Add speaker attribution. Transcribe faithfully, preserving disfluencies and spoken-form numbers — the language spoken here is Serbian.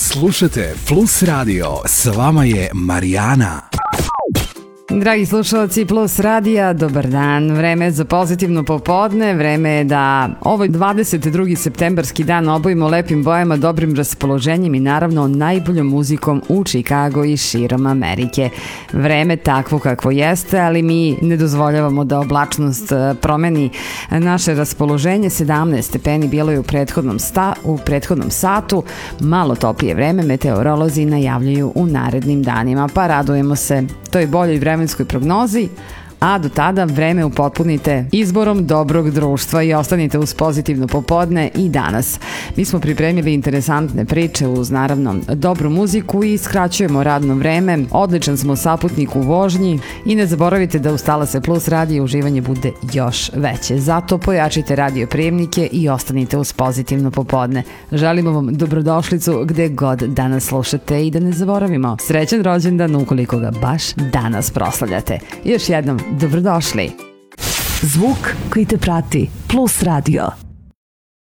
Speaker 1: Slušajte Plus Radio, s vama je Marijana.
Speaker 2: Dragi slušalci Plus radija, dobar dan. Vreme je za pozitivno popodne, vreme je da ovaj dvadeset drugi septembarski dan obojimo lepim bojama, dobrim raspoloženjem i naravno najboljom muzikom u Čikagu i širom Amerike. Vreme takvo kakvo jeste, ali mi ne dozvoljavamo da oblačnost promeni naše raspoloženje. sedamnaest stepeni bilo je u prethodnom, sta, u prethodnom satu, malo toplije vreme meteorolozi najavljuju u narednim danima, pa radujemo se toj boljoj vremenskoj prognozi, a do tada vreme upotpunite izborom dobrog društva i ostanite uz pozitivno popodne i danas. Mi smo pripremili interesantne priče uz naravno dobru muziku i skraćujemo radno vreme, odličan smo saputnik u vožnji i ne zaboravite da uz Talase Plus radio uživanje bude još veće. Zato pojačite radio prijemnike i ostanite uz pozitivno popodne. Želimo vam dobrodošlicu gde god danas slušate i da ne zaboravimo srećan rođendan ukoliko ga baš danas proslavljate. Još jednom dobrodošli.
Speaker 3: Zvuk koji te prati. Plus radio.